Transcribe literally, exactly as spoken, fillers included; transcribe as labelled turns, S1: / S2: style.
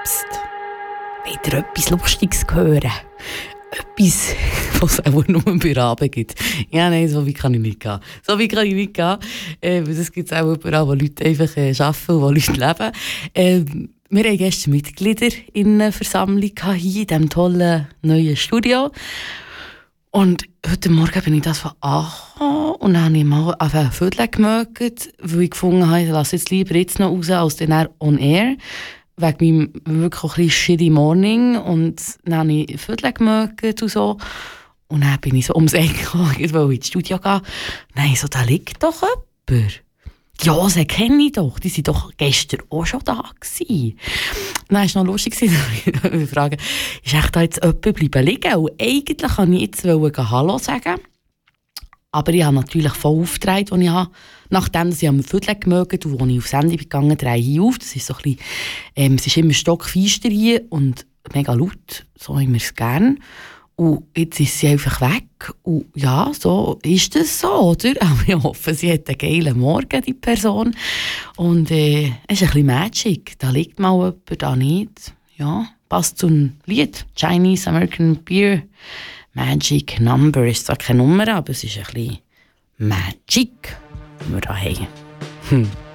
S1: Psst. Wollt ihr etwas Lustiges hören? Etwas, was es auch nur bei Abend gibt. Ja, nein, so wie kann ich nicht gehen. So wie kann ich nicht gehen. Äh, das gibt es auch überall, wo Leute einfach äh, arbeiten und wo Leute leben. Äh, wir haben gestern Mitglieder in einer Versammlung hier in diesem tollen neuen Studio. Und heute Morgen bin ich das von angekommen und dann habe ich mal auf ein Viertel gemögt, weil ich gefunden habe, ich lasse jetzt lieber jetzt noch raus als dann on air. Wegen meinem wirklich auch ein bisschen shitty morning. Und dann habe ich ein Viertel gemögt und so. Und dann bin ich so ums Eck gekommen, ich wollte ins Studio gehen. Nein, so, da liegt doch jemand. Ja, sie kenne ich doch. Die waren doch gestern auch schon da gewesen. Dann war es noch lustig, ich frage, ist echt da jetzt jemand bleiben liegen? Und eigentlich wollte ich jetzt Hallo sagen. Aber ich habe natürlich voll aufgetragen, als ich habe, nachdem ich am Viertel gemögt und als ich auf Sendung gegangen bin, drehe ich auf. Das ist so ein bisschen, ähm, es ist immer stockfeister hier und mega laut. So haben wir es gerne. Und jetzt ist sie einfach weg. Und ja, so ist das so, oder? Aber ich hoffe, sie hat einen geilen Morgen, die Person. Und äh, es ist ein bisschen Magic. Da liegt mal jemand, da nicht. Ja, passt zum Lied. Chinese American Beer. Magic Number ist zwar keine Nummer, aber es ist ein bisschen Magic, die wir da haben. Hm.